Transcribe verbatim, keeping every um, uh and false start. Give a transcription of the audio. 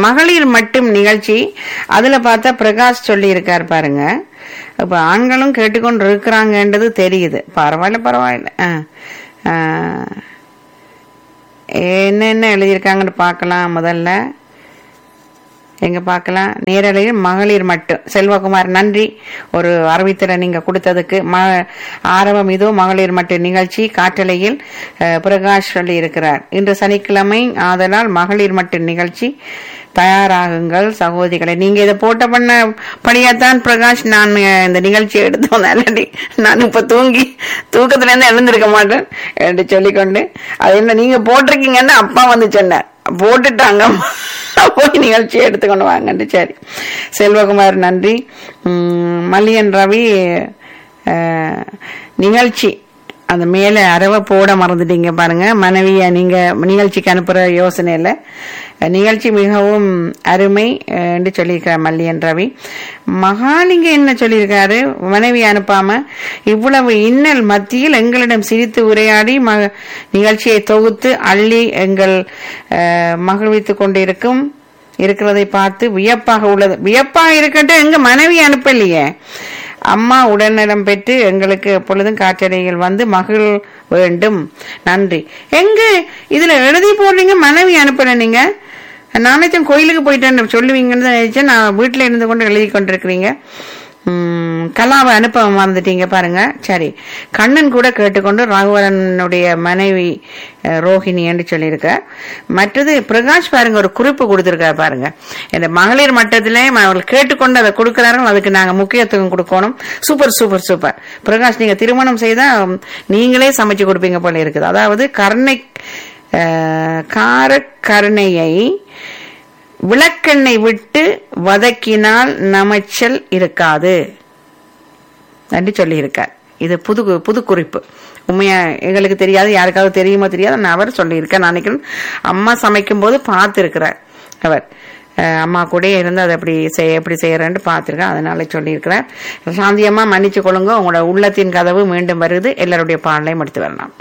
மகளிர் மட்டும் நிகழ்ச்சி அதுல பார்த்தா பிரகாஷ் சொல்லி இருக்கார் பாருங்க. இப்ப ஆண்களும் கேட்டுக்கொண்டு இருக்கிறாங்கன்றது தெரியுது. பரவாயில்ல பரவாயில்ல. என்னென்ன எழுதியிருக்காங்கன்னு பார்க்கலாம். முதல்ல எங்க பார்க்கலாம். நேரலையில் மகளிர் மட்டும். செல்வகுமார் நன்றி ஒரு அறிவித்தலை நீங்க கொடுத்ததுக்கு. ம ஆரம்பம் இதோ மகளிர் மட்டும் நிகழ்ச்சி காற்றலையில் பிரகாஷ் சொல்லி இருக்கிறார். இன்று சனிக்கிழமை ஆதலால் மகளிர் மட்டும் நிகழ்ச்சி தயாராகுங்கள் சகோதரிகளை. நீங்க இதை போட்ட பண்ண படியாத்தான் பிரகாஷ் நான் இந்த நிகழ்ச்சியை எடுத்தோம். நான் இப்ப தூங்கி தூக்கத்துல இருந்து எழுந்திருக்க மாட்டேன் என்று சொல்லிக்கொண்டு அது என்ன நீங்க போட்டிருக்கீங்கன்னு அப்பா வந்து சொன்னார். போட்டுட்டாங்க போய் நிகழ்ச்சியை எடுத்துக்கொண்டு வாங்க. சரி செல்வகுமார் நன்றி. உம் மல்லியன் ரவி நிகழ்ச்சி அந்த மேல அரவ போட மறந்துட்டீங்க பாருங்க. மனைவிய நீங்க நிகழ்ச்சிக்கு அனுப்புற யோசனை இல்ல. நிகழ்ச்சி மிகவும் அருமை என்று சொல்லியிருக்கார் மல்லியன் ரவி. மகாலிங்க என்ன சொல்லியிருக்காரு, மனைவி அனுப்பாம இவ்வளவு இன்னல் மத்தியில் எங்களிடம் சிரித்து உரையாடி நிகழ்ச்சியை தொகுத்து அள்ளி எங்கள் மகிழ்வித்துக் கொண்டிருக்கும் இருக்கிறதை பார்த்து வியப்பாக உள்ளது. வியப்பாக இருக்கட்டும், எங்க மனைவி அனுப்பலையே. அம்மா உடல்நலம் பெற்று எங்களுக்கு எப்பொழுதும் காற்றலைகள் வந்து மகிழ் வேண்டும். நன்றி. எங்க இதுல எழுதி போடுறீங்க மனைவி அனுப்பல. நீங்க நானேச்சும் கோயிலுக்கு போயிட்டேன்னு சொல்லுவீங்கன்னு தான் நினைச்சேன். நான் வீட்டுல இருந்து கொண்டு எழுதி கொண்டிருக்கிறீங்க. உம் கலாவை அனுப்ப மறந்துட்டீங்க பாருங்க. சரி கண்ணன் கூட கேட்டுக்கொண்டு ராகவரனுடைய மனைவி ரோஹிணி என்று சொல்லியிருக்க. மற்றது பிரகாஷ் பாருங்க ஒரு குறிப்பு கொடுத்திருக்காரு பாருங்க. இந்த மகளிர் மட்டத்திலே அவர்கள் கேட்டுக்கொண்டு அதை கொடுக்கிறார்கள், அதுக்கு நாங்க முக்கியத்துவம் கொடுக்கணும். Super super super Prakash. நீங்க திருமணம் செய்தா நீங்களே சமைச்சு கொடுப்பீங்க போல இருக்குது. அதாவது கருணை கார கருணையை விளக்கெண்ணெய் விட்டு வதக்கினால் நமைச்சல் இருக்காது என்று சொல்லி இருக்கார். இது புது புது குறிப்பு. உண்மையா எங்களுக்கு தெரியாது, யாருக்காவது தெரியுமோ தெரியாது. நான் அவர் சொல்லி இருக்கேன். நான் நினைக்கிறேன் அம்மா சமைக்கும் போது பார்த்து இருக்கிறார் அவர். அம்மா கூட இருந்து அதை எப்படி செய்ய எப்படி செய்யறேன்னு பார்த்திருக்கேன். அதனால சொல்லி இருக்கிறார். சாந்தியம்மா மன்னிச்சு கொள்ளுங்க, உங்களோட உள்ளத்தின் கதவு மீண்டும் வருது. எல்லாருடைய பாடலையும் எடுத்து வரலாம்.